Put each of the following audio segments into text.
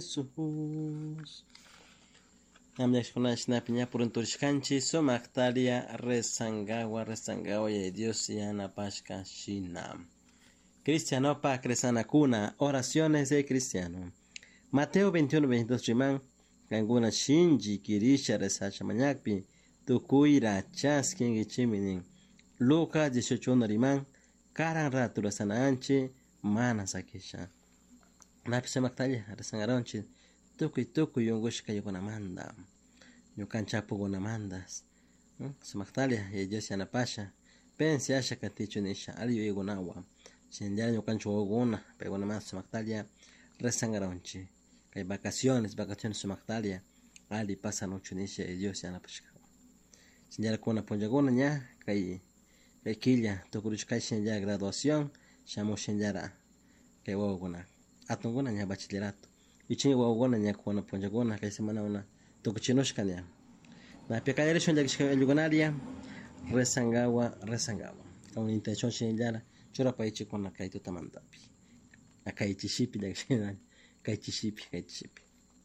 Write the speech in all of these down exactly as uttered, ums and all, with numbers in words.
Jesús. Amyashkunash napiña purunturishkanchi somaktalia resangawa resangawa ya Dios yanapashka shinam. Cristianopa cresanakuna, oraciones de cristiano. Mateo veintiuno veintidós riman, kanguna shinji kirisha resacha mañakpi, tukuira chaskin gichiminin. Lucas dieciocho riman, karan ratu resanaanchi, mana sakisha. Napisa maktalia resangaronchi, tukuy tukuy yungushka yugunamanda. Yukanchapu gunamandas. Samaktalia ya Dios yanapasha. Pensi asha katichu nisha, aliyo yugunawa. Shinjara yukanchu oguna, peguna más samaktalia resangaronchi. Kay vacaciones, vacaciones samaktalia, ali pasa noche nisha y Dios yanapashka. Shinjara kuna ponjaguna nya, kay kay killa, tukuruchkay shinjara graduación, shamu shinjara kay woguna. Atunguna nya bachillerato. Ichingi woguna nya kuna ponjaguna kay semana una tukuchinushka nya. Na pekayere shonjagishka yugunaria resangawa resangawa. Con intención shinjara chura paichi con la kaitu tamandapi. A kaichi shipi de kaichi shipi kaichi shipi.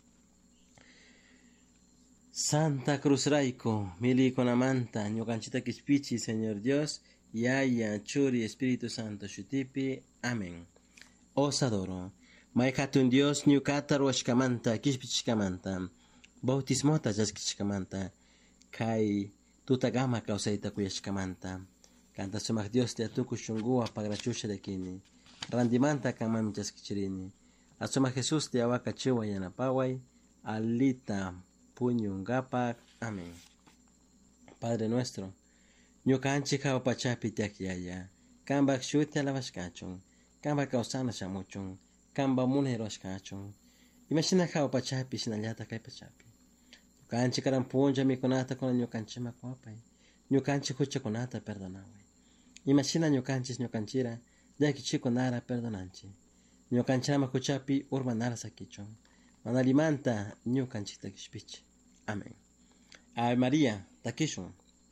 Santa Cruz Raico, mili con amanta, ñukanchita kispichi, Señor Dios, yaya, churi, Espíritu Santo, shutipi, amén. Os adoro. Maikatun Dios, ñukata roshkamanta, kispichkamanta, bautismota jaskichkamanta, kai tutagama kausaita kuyashkamanta. Canta sumak Dios de atuku shungua pagrachusha de kini. Randimanta kamami chaskichirini. Asuma Jesús de awaka chiwa yanapawai. Alita puñungapak. Amén. Padre nuestro. Ñukanchi kao pachapi tiakiaya. Kamba kshuti alavashkachun. Kamba kausana shamuchun. Kamba muneroshkachun. Imagina kao pachapi sinaliata kai pachapi. Ñukanchi karampunja mikunata kona ñukanchi makwapai. Ñukanchi kucha kunata perdonawai. Imagina ñukanchis ñukanchira, ya que chico nara perdonanchi. Ñukanchira makuchapi urba nara sakichon. Manalimanta ñukanchita kishpichi. Amén. Ave María, takishon.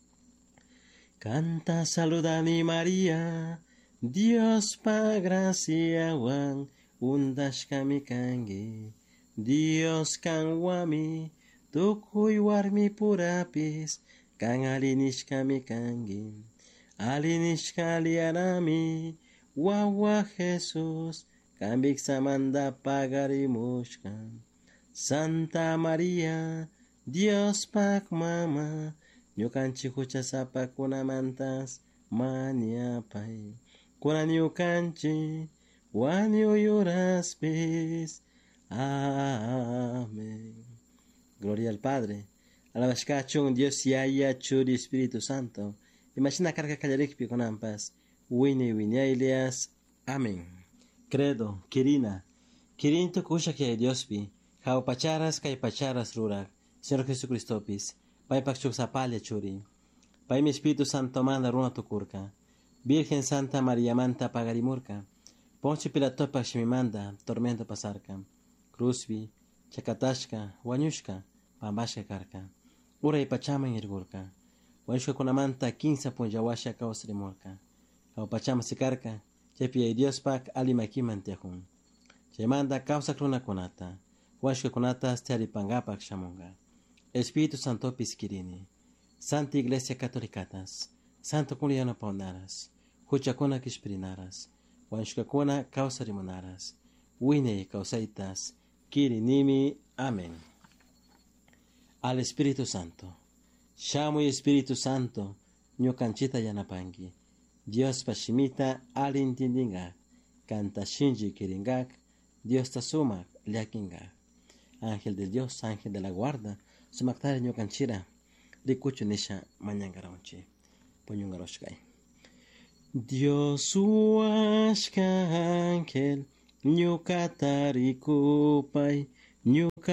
Canta, saluda mi María, Dios pa gracia wan, undashkami kangi. Dios kan wami, tukuy warmi purapis, kan alinishkami kangi. Alinishkalianami, wawa Jesús, kambik samanda pagarimushkan. Santa María, Dios pak mama, ñukanchi huchasapa kunamantas maniapay. Kuna ñukanchi, wanyo yuraspis. Amén. Gloria al Padre. Alabashkachun Dios yaya churi Espíritu Santo. Imagina carga callarikpi con ampas. Wini winialias. Amén. Credo, Kirina. Kirinto kusha que Diospi. Jao pacharas kai pacharas rurak. Señor Jesucristo pis. Pai pakchuk sapalia churi. Pai mi Espíritu Santo manda runa tukurka. Virgen Santa María Manta pagarimurka. Ponche Pilato manda tormento pasarka. Cruzbi. Chakatashka. Wanyushka. Pambashka karka. Ura y pachama en irgurka. Waishka kunamanta quince punjawasha kausrimurka. Kao pachama sikarka. Chepi ay Dios pak alimakimantehun. Chemanda causa kruna kunata. Waishka kunata stari pangapak shamunga. Espíritu Santo piskirini. Santa Iglesia Catolicatas. Santo Kuliano paunaras. Huchakuna kishprinaras. Waishka kuna kausarimunaras. Wine causaitas. Kirinimi. Amén. Al Espíritu Santo. Shamo y Espíritu Santo, ñukanchita yanapangi. Dios pashimita alintindingak, canta shinji kiringak, Dios tasumak liakingak. Ángel de Dios, ángel de la guarda, sumaktari ñukanchira, rikuchu nisha mañangaronchi, puñungaroshkai. Dios uashka ángel, ñukata rikupay, ñuka